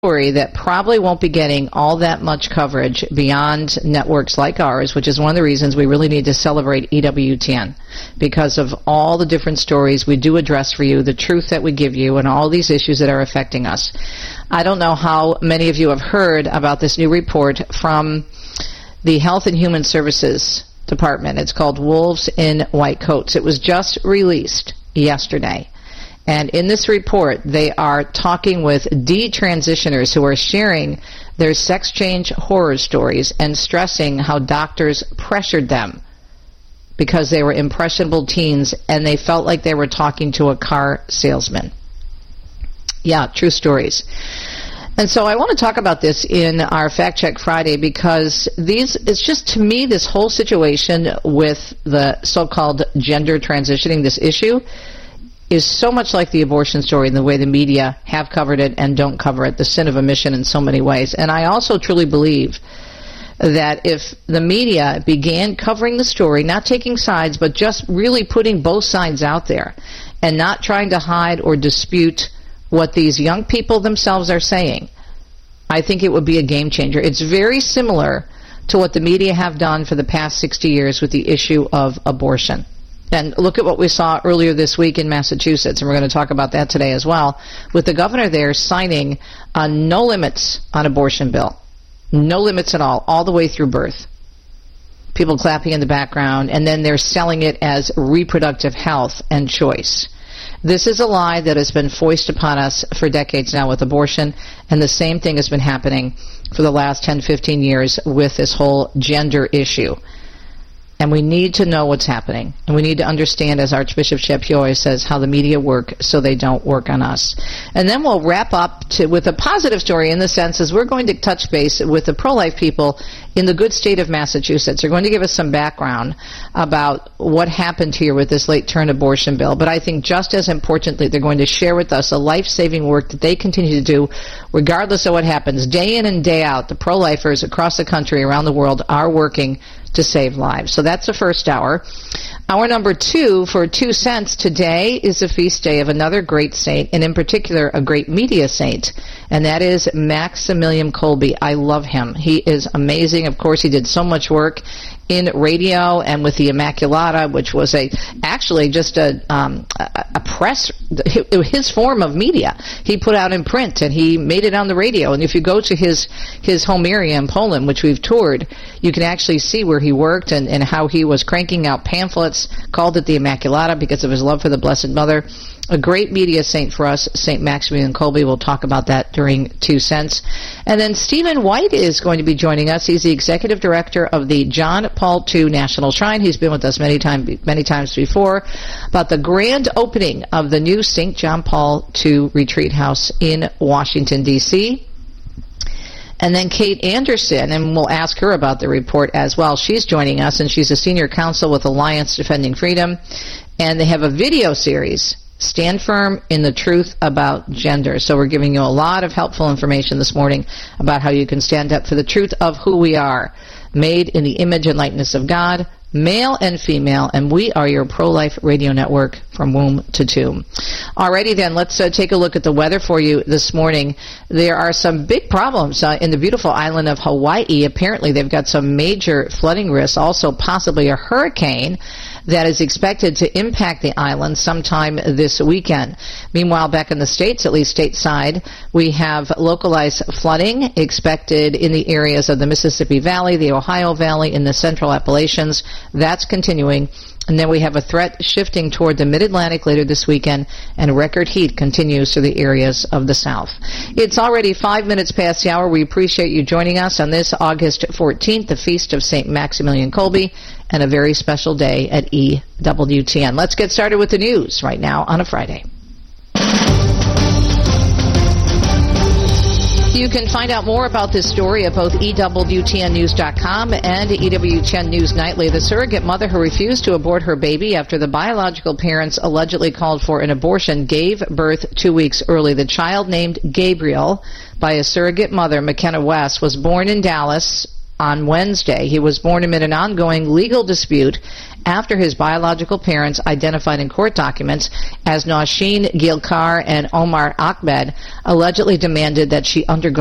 story that probably won't be getting all that much coverage beyond networks like ours, which is one of the reasons we really need to celebrate EWTN, because of all the different stories we do address for you, the truth that we give you, and all these issues that are affecting us. I don't know how many of you have heard about this new report from the Health and Human Services Department. It's called Wolves in White Coats. It was just released yesterday. And in this report, they are talking with detransitioners who are sharing their sex change horror stories and stressing how doctors pressured them because they were impressionable teens and they felt like they were talking to a car salesman. Yeah, true stories. And so I want to talk about this in our Fact Check Friday because it's just, to me, this whole situation with the so-called gender transitioning, this issue, is so much like the abortion story in the way the media have covered it and don't cover it, the sin of omission in so many ways. And I also truly believe that if the media began covering the story, not taking sides, but just really putting both sides out there and not trying to hide or dispute what these young people themselves are saying, I think it would be a game changer. It's very similar to what the media have done for the past 60 years with the issue of abortion. And look at what we saw earlier this week in Massachusetts, and we're going to talk about that today as well, with the governor there signing a no limits on abortion bill. No limits at all the way through birth. People clapping in the background, and then they're selling it as reproductive health and choice. This is a lie that has been foisted upon us for decades now with abortion, and the same thing has been happening for the last 10, 15 years with this whole gender issue. And we need to know what's happening. And we need to understand, as Archbishop Chapuis says, how the media work so they don't work on us. And then we'll wrap up with a positive story in the sense as we're going to touch base with the pro-life people in the good state of Massachusetts. They're going to give us some background about what happened here with this late-term abortion bill. But I think just as importantly, they're going to share with us a life-saving work that they continue to do regardless of what happens. Day in and day out, the pro-lifers across the country, around the world, are working to save lives. So that's the first hour. Hour number 2 for 2 cents today is a feast day of another great saint, and in particular a great media saint, and that is Maximilian Kolbe. I love him. He is amazing. Of course, he did so much work in radio and with the Immaculata, which was actually just a press, his form of media. He put out in print and he made it on the radio. And if you go to his home area in Poland, which we've toured, you can actually see where he worked and how he was cranking out pamphlets, called it the Immaculata because of his love for the Blessed Mother. A great media saint for us, St. Maximilian Kolbe. We'll talk about that during 2 cents. And then Stephen White is going to be joining us. He's the executive director of the John Paul II National Shrine. He's been with us many times before about the grand opening of the new St. John Paul II Retreat House in Washington, D.C., and then Kate Anderson, and we'll ask her about the report as well. She's joining us, and she's a senior counsel with Alliance Defending Freedom, and they have a video series, Stand Firm in the Truth About Gender. So we're giving you a lot of helpful information this morning about how you can stand up for the truth of who we are, made in the image and likeness of God, male and female, and we are your pro-life radio network from womb to tomb. Alrighty then, let's take a look at the weather for you this morning. There are some big problems in the beautiful island of Hawaii. Apparently they've got some major flooding risks, also possibly a hurricane that is expected to impact the island sometime this weekend. Meanwhile, back in the States, at least stateside, we have localized flooding expected in the areas of the Mississippi Valley, the Ohio Valley, and the Central Appalachians. That's continuing. And then we have a threat shifting toward the mid-Atlantic later this weekend, and record heat continues through the areas of the South. It's already 5 minutes past the hour. We appreciate you joining us on this August 14th, the Feast of St. Maximilian Kolbe, and a very special day at EWTN. Let's get started with the news right now on a Friday. You can find out more about this story at both EWTNnews.com and EWTN News Nightly. The surrogate mother who refused to abort her baby after the biological parents allegedly called for an abortion gave birth 2 weeks early. The child, named Gabriel by a surrogate mother, McKenna West, was born in Dallas on Wednesday. He was born amid an ongoing legal dispute after his biological parents, identified in court documents as Nausheen Gilkar and Omar Ahmed, allegedly demanded that she undergo